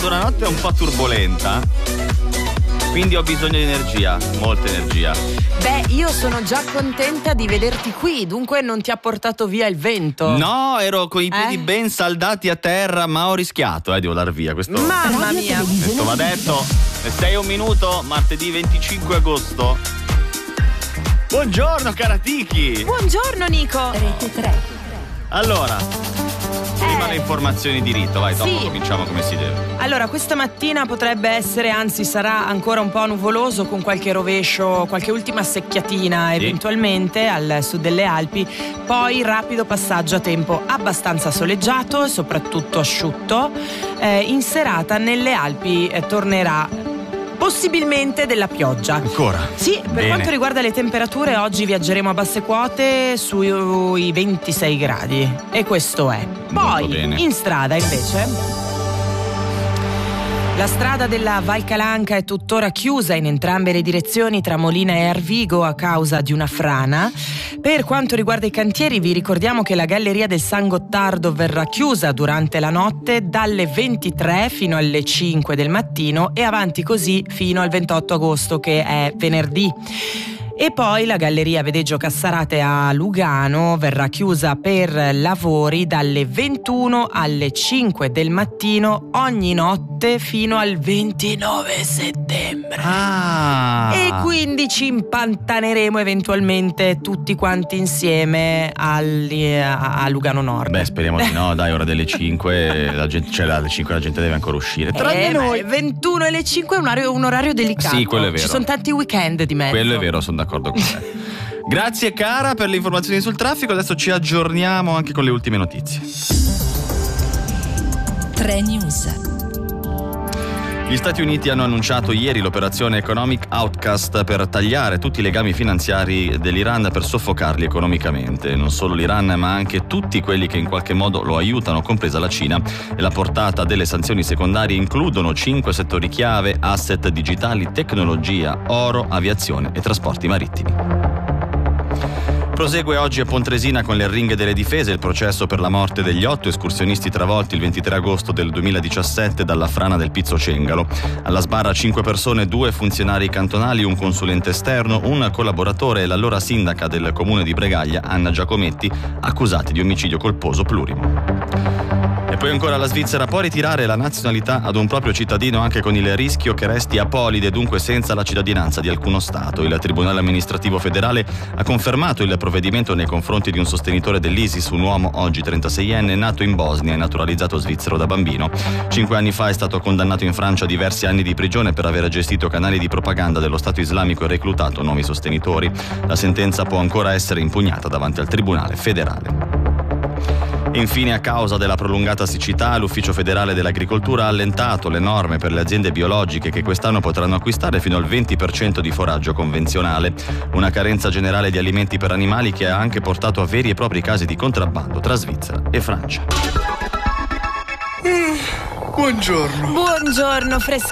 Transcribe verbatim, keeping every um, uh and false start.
passato una notte un po' turbolenta, quindi ho bisogno di energia, molta energia. Beh, io sono già contenta di vederti qui, dunque non ti ha portato via il vento? No, ero con i piedi Eh? ben saldati a terra, ma ho rischiato, eh, devo dar via questo. Mamma mia! Questo va detto. E sei un minuto, martedì venticinque agosto. Buongiorno Karatiki! Buongiorno Nico! Rete tre. Allora, prima Eh. le informazioni di rito, vai, dopo Sì. cominciamo come si deve. Allora, questa mattina potrebbe essere, anzi sarà ancora un po' nuvoloso, con qualche rovescio, qualche ultima secchiatina Sì. eventualmente al sud delle Alpi, poi rapido passaggio a tempo abbastanza soleggiato e soprattutto asciutto. Eh, in serata nelle Alpi eh, tornerà possibilmente della pioggia. Ancora? Sì, per Bene. quanto riguarda le temperature, oggi viaggeremo a basse quote sui ventisei gradi. E questo è. Poi, bene. in strada invece, la strada della Val Calanca è tuttora chiusa in entrambe le direzioni tra Molina e Arvigo a causa di una frana. Per quanto riguarda i cantieri, vi ricordiamo che la galleria del San Gottardo verrà chiusa durante la notte dalle ventitré fino alle cinque del mattino e avanti così fino al ventotto agosto, che è venerdì. E poi la galleria Vedeggio Cassarate a Lugano verrà chiusa per lavori dalle ventuno alle cinque del mattino ogni notte fino al ventinove settembre. Ah! E quindi ci impantaneremo eventualmente tutti quanti insieme al- a, a Lugano Nord. Beh, speriamo di no, dai, ora delle cinque, la gente, cioè alle cinque la gente deve ancora uscire. Tranne Eh, noi. ma ventuno e le cinque è un orario, un orario delicato. Sì, quello è vero. Ci sono tanti weekend di mezzo. Quello è vero, sono d'accordo con te. Grazie cara per le informazioni sul traffico, adesso ci aggiorniamo anche con le ultime notizie. tre News. Gli Stati Uniti hanno annunciato ieri l'operazione Economic Outcast per tagliare tutti i legami finanziari dell'Iran per soffocarli economicamente. Non solo l'Iran, ma anche tutti quelli che in qualche modo lo aiutano, compresa la Cina. E la portata delle sanzioni secondarie includono cinque settori chiave: asset digitali, tecnologia, oro, aviazione e trasporti marittimi. Prosegue oggi a Pontresina con le arringhe delle difese il processo per la morte degli otto escursionisti travolti il ventitré agosto del duemiladiciassette dalla frana del Pizzo Cengalo. Alla sbarra cinque persone, due funzionari cantonali, un consulente esterno, un collaboratore e l'allora sindaca del comune di Bregaglia, Anna Giacometti, accusati di omicidio colposo plurimo. E poi ancora la Svizzera può ritirare la nazionalità ad un proprio cittadino anche con il rischio che resti apolide, dunque senza la cittadinanza di alcuno Stato. Il Tribunale amministrativo federale ha confermato il provvedimento nei confronti di un sostenitore dell'ISIS, un uomo oggi trentaseienne, nato in Bosnia e naturalizzato svizzero da bambino. Cinque anni fa è stato condannato in Francia a diversi anni di prigione per aver gestito canali di propaganda dello Stato islamico e reclutato nuovi sostenitori. La sentenza può ancora essere impugnata davanti al Tribunale federale. Infine, a causa della prolungata siccità, l'Ufficio federale dell'agricoltura ha allentato le norme per le aziende biologiche che quest'anno potranno acquistare fino al venti per cento di foraggio convenzionale. Una carenza generale di alimenti per animali che ha anche portato a veri e propri casi di contrabbando tra Svizzera e Francia. Buongiorno. Buongiorno, freschino.